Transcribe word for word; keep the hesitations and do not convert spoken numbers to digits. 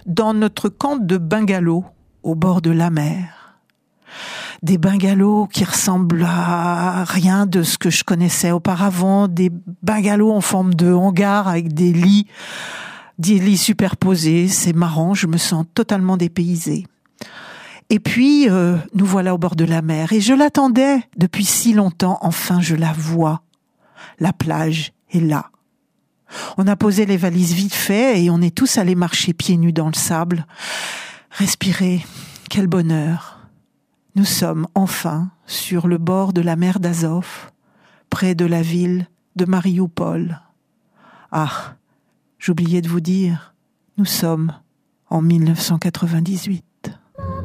dans notre camp de bungalows au bord de la mer. Des bungalows qui ressemblent à rien de ce que je connaissais auparavant, des bungalows en forme de hangar avec des lits, des lits superposés. C'est marrant, je me sens totalement dépaysée. Et puis, euh, nous voilà au bord de la mer. Et je l'attendais depuis si longtemps. Enfin, je la vois. La plage est là. On a posé les valises vite fait et on est tous allés marcher pieds nus dans le sable. Respirer, quel bonheur. Nous sommes enfin sur le bord de la mer d'Azov, près de la ville de Marioupol. Ah, j'oubliais de vous dire, nous sommes en mille neuf cent quatre-vingt-dix-huit.